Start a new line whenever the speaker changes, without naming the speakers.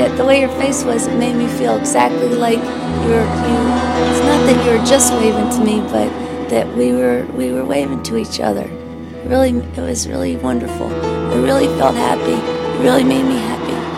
that the way your face was, it made me feel exactly like it's not that you were just waving to me, but that we were waving to each other. It was really wonderful. I really felt happy. It really made me happy.